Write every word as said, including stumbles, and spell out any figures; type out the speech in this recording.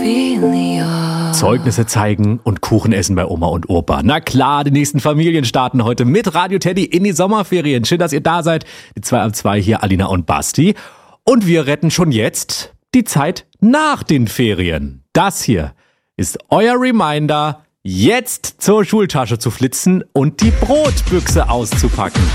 Zeugnisse zeigen und Kuchen essen bei Oma und Opa. Na klar, die nächsten Familien starten heute mit Radio Teddy in die Sommerferien. Schön, dass ihr da seid. Die zwei am zwei hier, Alina und Basti. Und wir retten schon jetzt die Zeit nach den Ferien. Das hier ist euer Reminder, jetzt zur Schultasche zu flitzen und die Brotbüchse auszupacken.